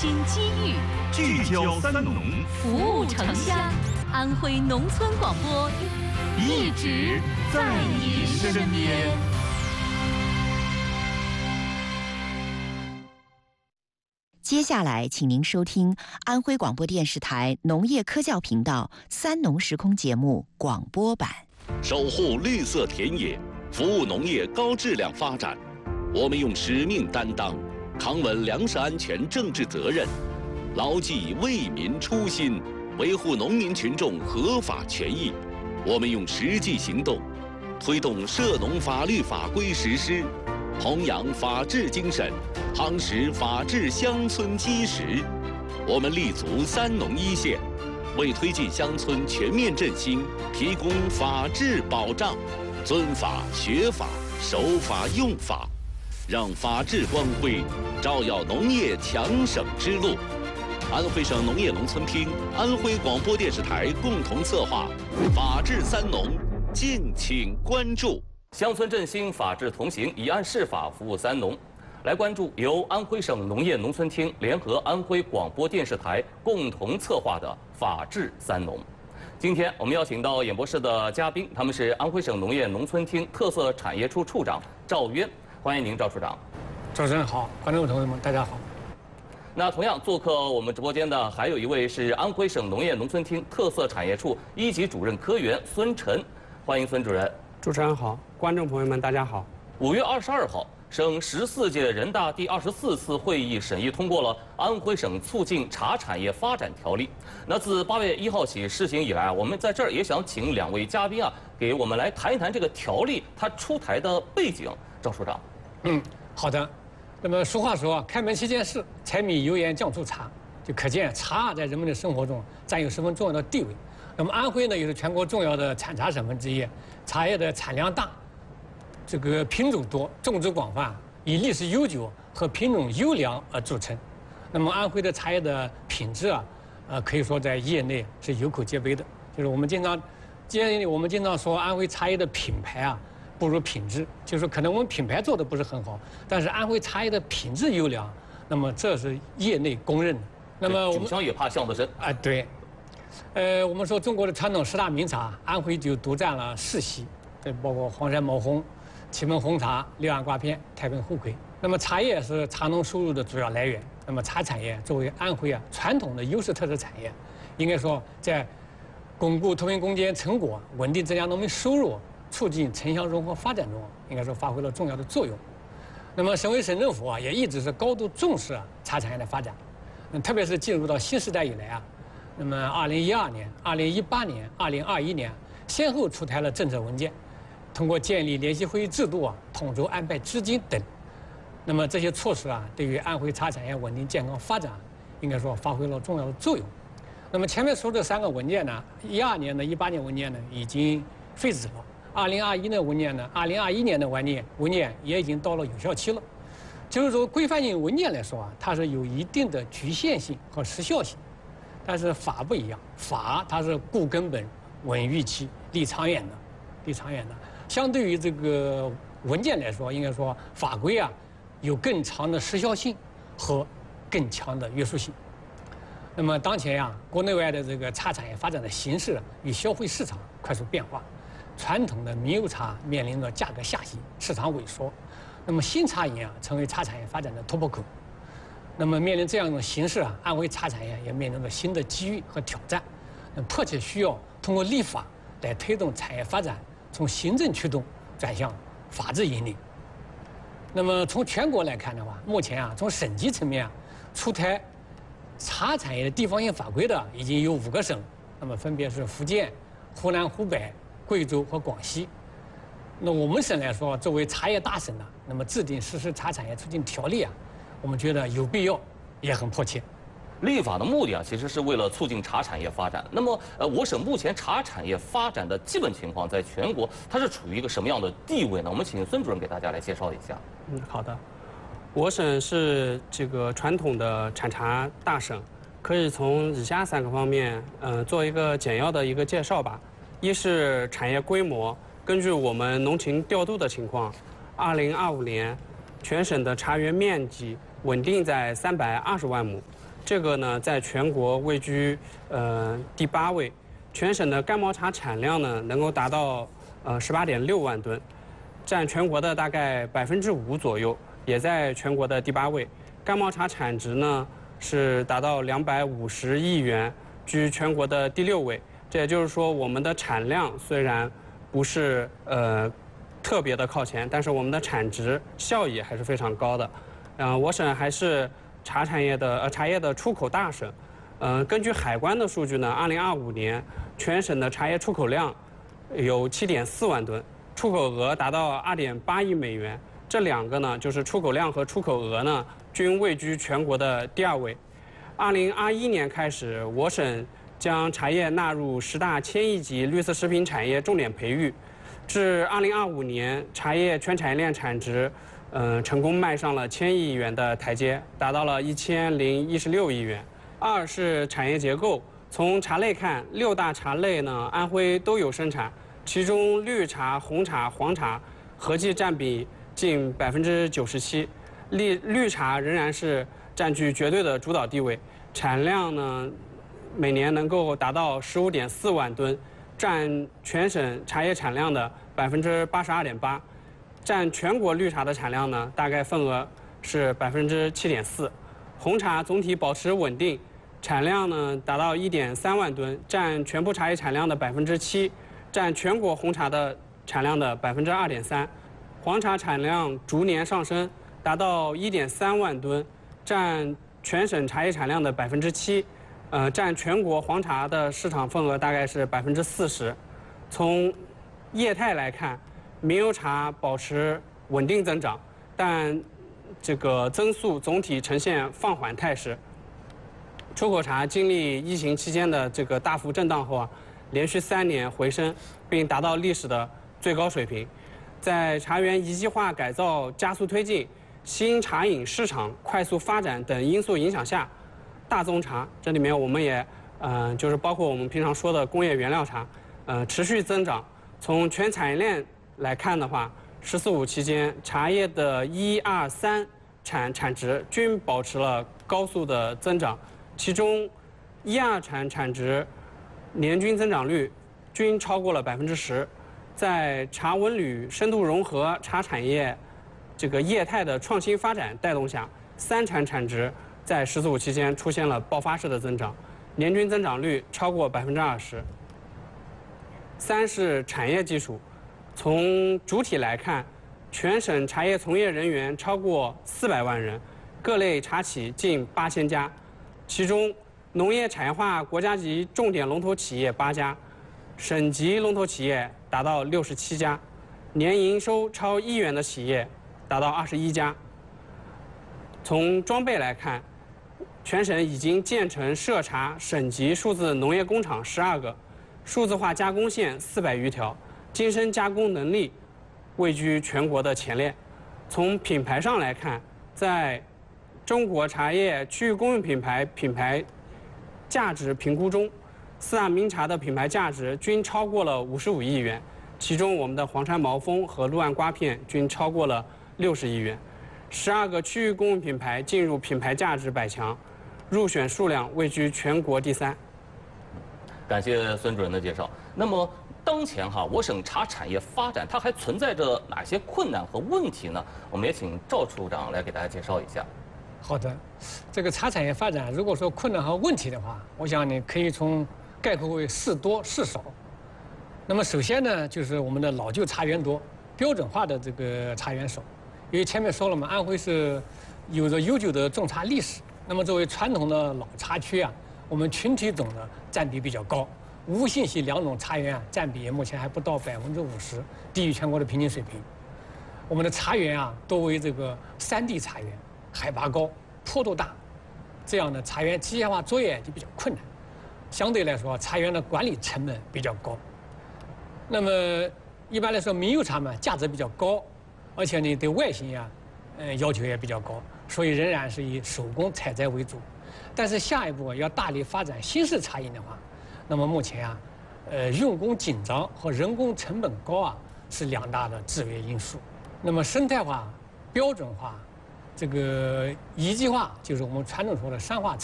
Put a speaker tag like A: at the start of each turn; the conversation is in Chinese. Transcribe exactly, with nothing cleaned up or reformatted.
A: 新机遇，
B: 聚焦三农，
A: 服务城乡。安徽农村广播，一直在你身边。
C: 接下来，请您收听安徽广播电视台农业科教频道《三农时空》节目广播版。
D: 守护绿色田野，服务农业高质量发展。我们用使命担当，扛稳粮食安全政治责任，牢记为民初心，维护农民群众合法权益。我们用实际行动，推动涉农法律法规实施，弘扬法治精神，夯实法治乡村基石。我们立足三农一线，为推进乡村全面振兴提供法治保障。遵法、学法、守法、用法，让法治光辉照耀农业强省之路。安徽省农业农村厅、安徽广播电视台共同策划《法治三农》，敬请关注。乡村振兴，法治同行，以案释法，服务三农。来关注由安徽省农业农村厅联合安徽广播电视台共同策划的《法治三农》。今天我们邀请到演播室的嘉宾，他们是安徽省农业农村厅特色产业处处长赵渊，欢迎您，赵处长。
E: 主持人好，观众朋友们，大家好。
D: 那同样做客我们直播间的还有一位是安徽省农业农村厅特色产业处一级主任科员孙晨，欢迎孙主任。
F: 主持人好，观众朋友们，大家好。
D: 五月二十二号。省十四届人大第二十四次会议审议通过了《安徽省促进茶产业发展条例》。那自八月一号起施行以来啊，我们在这儿也想请两位嘉宾啊，给我们来谈一谈这个条例它出台的背景。赵处长，
E: 嗯，好的。那么俗话说，开门七件事，柴米油盐酱醋茶，就可见茶在人们的生活中占有十分重要的地位。那么安徽呢，也是全国重要的产茶省份之一，茶叶的产量大。这个品种多，种植广泛，以历史悠久和品种优良而著称。那么安徽的茶叶的品质啊，呃，可以说在业内是有口皆碑的。就是我们经常，建议我们经常说安徽茶叶的品牌啊不如品质，就是可能我们品牌做的不是很好，但是安徽茶叶的品质优良，那么这是业内公认的。那么我们
D: 酒香也怕巷子深
E: 啊，对。呃，我们说中国的传统十大名茶，安徽就独占了世袭，这包括黄山毛红、祁门红茶、六安瓜片、太平沪葵。那么茶叶是茶农收入的主要来源。那么茶产业作为安徽啊传统的优势特色产业，应该说在巩固脱贫攻坚成果、稳定增加农民收入、促进城乡融合发展中，应该说发挥了重要的作用。那么省委省政府啊也一直是高度重视茶产业的发展，嗯，特别是进入到新时代以来啊，那么二零一二年、二零一八年、二零二一年先后出台了政策文件。通过建立联席会议制度啊，统筹安排资金等，那么这些措施啊，对于安徽茶产业稳定健康发展，应该说发挥了重要的作用。那么前面说这三个文件呢，一二年的、一八年文件呢已经废止了，二零二一年文件呢，二零二一年的文件文件也已经到了有效期了。就是说，规范性文件来说啊，它是有一定的局限性和时效性，但是法不一样，法它是固根本、稳预期、立长远的，立长远的。相对于这个文件来说，应该说法规啊有更长的时效性和更强的约束性。那么当前呀、啊，国内外的这个茶产业发展的形势与消费市场快速变化，传统的名油茶面临着价格下行、市场萎缩，那么新茶饮啊成为茶产业发展的突破口。那么面临这样一种形势啊，安徽茶产业也面临着新的机遇和挑战，那迫切需要通过立法来推动产业发展。从行政驱动转向法治引领。那么从全国来看的话，目前啊，从省级层面啊，出台茶产业的地方性法规的已经有五个省，那么分别是福建、湖南、湖北、贵州和广西。那我们省来说，作为茶叶大省呢，那么制定实施茶产业促进条例啊，我们觉得有必要，也很迫切。
D: 立法的目的啊，其实是为了促进茶产业发展。那么，呃，我省目前茶产业发展的基本情况，在全国它是处于一个什么样的地位呢？我们请孙主任给大家来介绍一下。
F: 嗯，好的。我省是这个传统的产茶大省，可以从以下三个方面，呃，做一个简要的一个介绍吧。一是产业规模，根据我们农情调度的情况，二零二五年全省的茶园面积稳定在三百二十万亩。 这个呢在全国位居呃第八位。全省的干毛茶产量呢能够达到呃十八点六万吨，占全国的大概百分之五左右，也在全国的第八位。干毛茶产值呢是达到两百五十亿元，居全国的第六位。这也就是说，我们的产量虽然不是呃特别的靠前，但是我们的产值效益还是非常高的。嗯、呃，我省还是茶产业的呃茶叶的出口大省。呃，根据海关的数据呢，二零二五年全省的茶叶出口量有七点四万吨，出口额达到二点八亿美元。这两个呢，就是出口量和出口额呢，均位居全国的第二位。二零二一年开始，我省将茶叶纳入十大千亿级绿色食品产业重点培育，至二零二五年，茶叶全产业链产值，呃，成功迈上了千亿元的台阶，达到了一千零一十六亿元。二是产业结构，从茶类看，六大茶类呢，安徽都有生产，其中绿茶、红茶、黄茶合计占比近百分之九十七，绿绿茶仍然是占据绝对的主导地位，产量呢每年能够达到十五点四万吨，占全省茶叶产量的百分之八十二点八，占全国绿茶的产量呢大概份额是百分之七点四。红茶总体保持稳定，产量呢达到一点三万吨，占全部茶叶产量的百分之七，占全国红茶的产量的百分之二点三。黄茶产量逐年上升，达到一点三万吨，占全省茶叶产量的百分之七，呃，占全国黄茶的市场份额大概是百分之四十。从业态来看，名油茶保持稳定增长，但这个增速总体呈现放缓态势。出口茶经历疫情期间的这个大幅震荡后啊，连续三年回升，并达到历史的最高水平。在茶园一极化改造加速推进、新茶饮市场快速发展等因素影响下，大宗茶这里面我们也嗯、呃，就是包括我们平常说的工业原料茶，呃，持续增长。从全产业链来看的话，十四五期间，茶叶的一二三产产值均保持了高速的增长，其中一二产产值年均增长率均超过了百分之十。在茶文旅深度融合茶产业这个业态的创新发展带动下，三产产值在“十四五”期间出现了爆发式的增长，年均增长率超过百分之二十。三是产业基础，从主体来看，全省茶叶从业人员超过四百万人，各类茶企近八千家，其中农业产业化国家级重点龙头企业八家，省级龙头企业达到六十七家，年营收超亿元的企业达到二十一家。从装备来看，全省已经建成涉茶省级数字农业工厂十二个，数字化加工线四百余条，精深加工能力位居全国的前列。从品牌上来看，在中国茶叶区域公用品牌品牌价值评估中，四大名茶的品牌价值均超过了五十五亿元，其中我们的黄山毛峰和陆安瓜片均超过了六十亿元。十二个区域公用品牌进入品牌价值百强，入选数量位居全国第三。
D: 感谢孙主任的介绍。那么，当前哈，我省茶产业发展它还存在着哪些困难和问题呢？我们也请赵处长来给大家介绍一下。
E: 好的，这个茶产业发展，如果说困难和问题的话，我想你可以从概括为事多事少。那么首先呢，就是我们的老旧茶园多，标准化的这个茶园少。因为前面说了嘛，安徽是有着悠久的种茶历史。那么作为传统的老茶区啊，我们群体总的占比比较高，无信息两种茶园啊占比目前还不到百分之五十，低于全国的平均水平。我们的茶园啊多为这个山地茶园，海拔高，坡度大，这样的茶园机械化作业就比较困难。相对来说，茶园的管理成本比较高。那么一般来说，名油茶嘛价值比较高，而且呢对外形呀，呃要求也比较高，所以仍然是以手工采摘为主。但是下一步要大力发展新式茶饮的话，那么目前啊，呃用工紧张和人工成本高啊是两大的制约因素。那么生态化、标准化，这个一极化就是我们传统说的山化茶。